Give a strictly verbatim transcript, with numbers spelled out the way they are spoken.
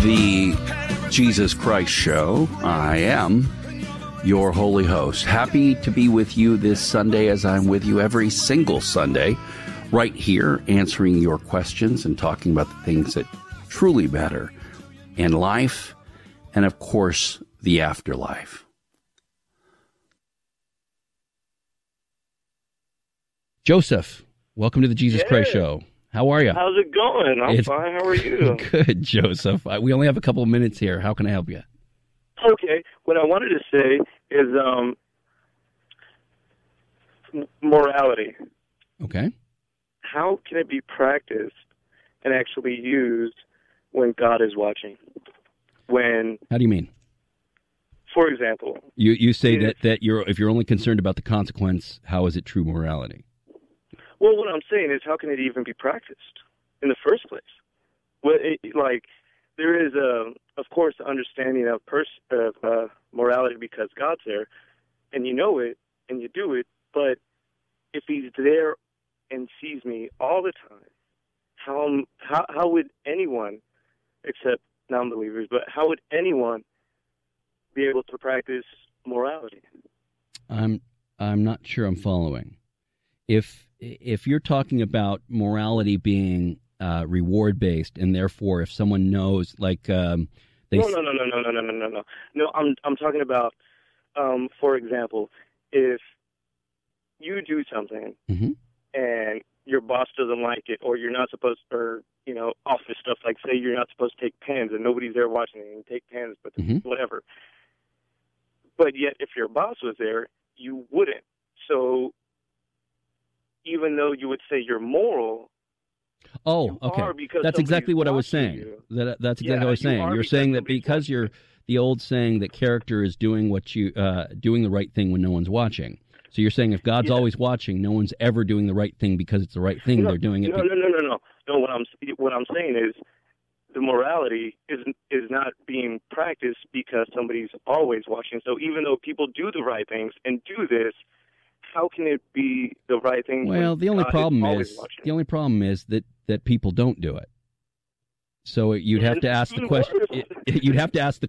the Jesus Christ Show. I am your holy host. Happy to be with you this Sunday, as I'm with you every single Sunday, right here, answering your questions and talking about the things that truly matter in life and, of course, the afterlife. Joseph, welcome to the Jesus yeah. Christ Show. How are you? How's it going? I'm it's fine. How are you? Good, Joseph. We only have a couple of minutes here. How can I help you? Okay. What I wanted to say is um, morality. Okay. How can it be practiced and actually used when God is watching? When? How do you mean? For example, you you say that, that you're if you're only concerned about the consequence, how is it true morality? Well, what I'm saying is, how can it even be practiced in the first place? Well, it, like, there is, a, of course, the understanding of, pers- of uh, morality because God's there, and you know it, and you do it, but if he's there and sees me all the time, how how, how would anyone, except non-believers, but how would anyone be able to practice morality? I'm I'm not sure I'm following. If if you're talking about morality being uh, reward based, and therefore, if someone knows, like um, they no no no no no no no no no no no I'm I'm talking about, um, for example, if you do something mm-hmm. and your boss doesn't like it, or you're not supposed, or you know, office stuff, like say you're not supposed to take pens and nobody's there watching it, and you take pens, but mm-hmm. whatever. But yet, if your boss was there, you wouldn't. So even though you would say you're moral, oh, you okay, are because that's exactly what I was saying. You. That that's exactly yeah, what I was saying. you You're saying that because watching. you're the old saying that character is doing what you uh, doing the right thing when no one's watching. So you're saying if God's yeah. always watching, no one's ever doing the right thing because it's the right thing. No, They're doing it. No, be- no, no, no, no. No, what I'm what I'm saying is the morality is is not being practiced because somebody's always watching. So even though people do the right things and do this, how can it be the right thing? Well, the only God problem is, is watching? the only problem is that, that people don't do it. So you'd have to ask the question. You'd have to ask the